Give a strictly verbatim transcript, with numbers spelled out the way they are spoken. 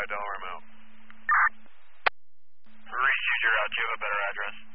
Delaware Mo. Reach, you're out. Do you have a better address?